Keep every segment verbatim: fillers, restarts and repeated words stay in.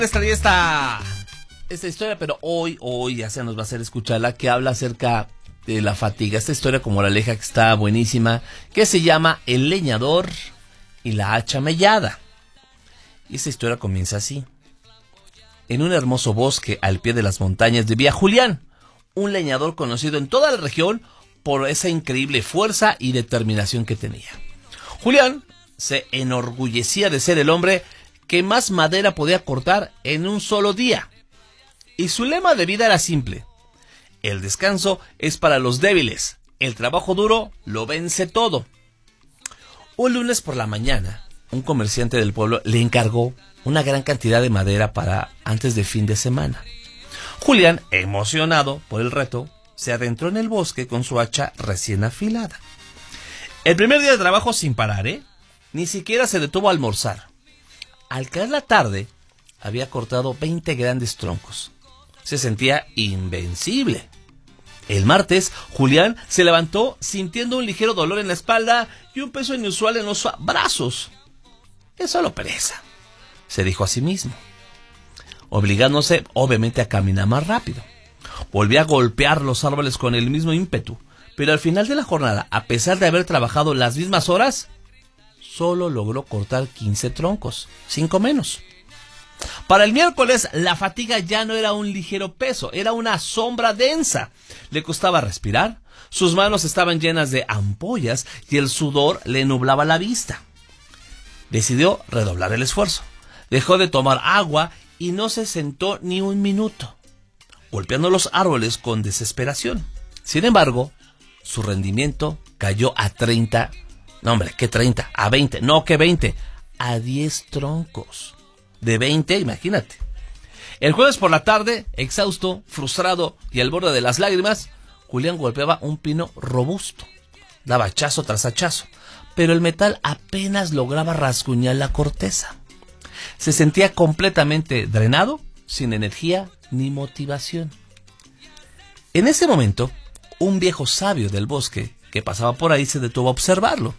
Les traía esta, esta historia, pero hoy, hoy ya se nos va a hacer escucharla, que habla acerca de la fatiga. Esta historia como la leja que está buenísima, que se llama El leñador y la hacha mellada. Y esta historia comienza así. En un hermoso bosque al pie de las montañas vivía Julián, un leñador conocido en toda la región por esa increíble fuerza y determinación que tenía. Julián se enorgullecía de ser el hombre que más madera podía cortar en un solo día. Y su lema de vida era simple: el descanso es para los débiles, el trabajo duro lo vence todo. Un lunes por la mañana, un comerciante del pueblo le encargó una gran cantidad de madera para antes de fin de semana. Julián, emocionado por el reto, se adentró en el bosque con su hacha recién afilada. El primer día de trabajo sin parar, ¿eh? Ni siquiera se detuvo a almorzar. Al caer la tarde, había cortado veinte grandes troncos. Se sentía invencible. El martes, Julián se levantó sintiendo un ligero dolor en la espalda y un peso inusual en los brazos. Es solo pereza, se dijo a sí mismo, obligándose obviamente a caminar más rápido. Volvió a golpear los árboles con el mismo ímpetu, pero al final de la jornada, a pesar de haber trabajado las mismas horas, solo logró cortar quince troncos, cinco menos. Para el miércoles, la fatiga ya no era un ligero peso, era una sombra densa. Le costaba respirar, sus manos estaban llenas de ampollas y el sudor le nublaba la vista. Decidió redoblar el esfuerzo. Dejó de tomar agua y no se sentó ni un minuto, golpeando los árboles con desesperación. Sin embargo, su rendimiento cayó a treinta. No, hombre, ¿qué treinta? A veinte. No, ¿qué veinte? A diez troncos. De veinte, imagínate. El jueves por la tarde, exhausto, frustrado y al borde de las lágrimas, Julián golpeaba un pino robusto. Daba hachazo tras hachazo, pero el metal apenas lograba rasguñar la corteza. Se sentía completamente drenado, sin energía ni motivación. En ese momento, un viejo sabio del bosque que pasaba por ahí se detuvo a observarlo.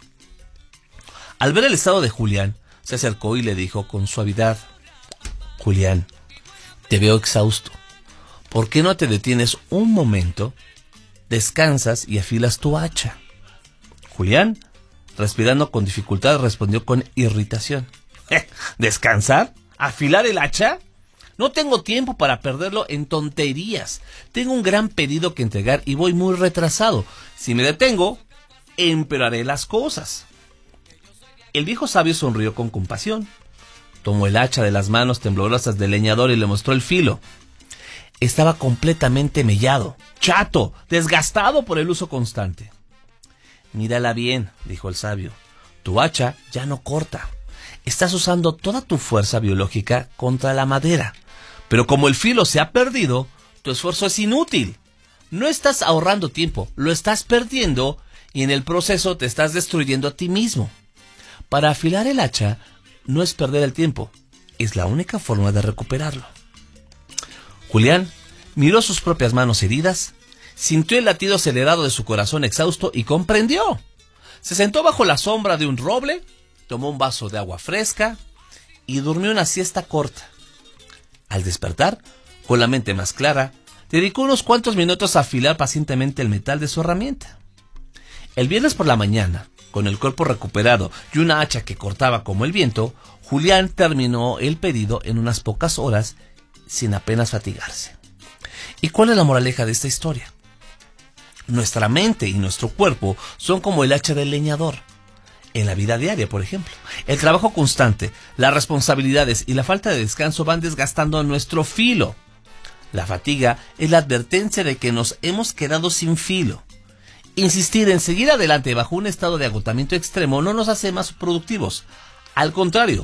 Al ver el estado de Julián, se acercó y le dijo con suavidad: Julián, te veo exhausto. ¿Por qué no te detienes un momento, descansas y afilas tu hacha? Julián, respirando con dificultad, respondió con irritación: ¿Eh? ¿Descansar? ¿Afilar el hacha? No tengo tiempo para perderlo en tonterías. Tengo un gran pedido que entregar y voy muy retrasado. Si me detengo, empeoraré las cosas. El viejo sabio sonrió con compasión. Tomó el hacha de las manos temblorosas del leñador y le mostró el filo. Estaba completamente mellado, chato, desgastado por el uso constante. Mírala bien, dijo el sabio. Tu hacha ya no corta. Estás usando toda tu fuerza biológica contra la madera. Pero como el filo se ha perdido, tu esfuerzo es inútil. No estás ahorrando tiempo, lo estás perdiendo y en el proceso te estás destruyendo a ti mismo. Para afilar el hacha no es perder el tiempo, es la única forma de recuperarlo. Julián miró sus propias manos heridas, sintió el latido acelerado de su corazón exhausto y comprendió. Se sentó bajo la sombra de un roble, tomó un vaso de agua fresca y durmió una siesta corta. Al despertar, con la mente más clara, dedicó unos cuantos minutos a afilar pacientemente el metal de su herramienta. El viernes por la mañana, con el cuerpo recuperado y una hacha que cortaba como el viento, Julián terminó el pedido en unas pocas horas sin apenas fatigarse. ¿Y cuál es la moraleja de esta historia? Nuestra mente y nuestro cuerpo son como el hacha del leñador. En la vida diaria, por ejemplo, el trabajo constante, las responsabilidades y la falta de descanso van desgastando nuestro filo. La fatiga es la advertencia de que nos hemos quedado sin filo. Insistir en seguir adelante bajo un estado de agotamiento extremo no nos hace más productivos. Al contrario,